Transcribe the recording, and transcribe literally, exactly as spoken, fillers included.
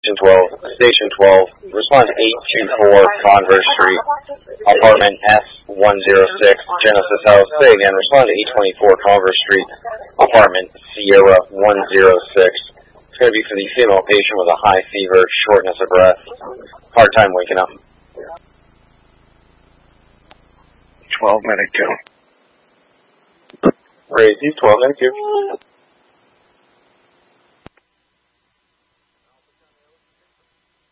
Station twelve, Station twelve, respond to eight two four Converse Street, apartment S one oh six, Genesis House. Say again, respond to eight twenty-four Converse Street, apartment Sierra one oh six. It's going to be for the female patient with a high fever, shortness of breath, hard time waking up. twelve, medic two. Raise twelve, medic two.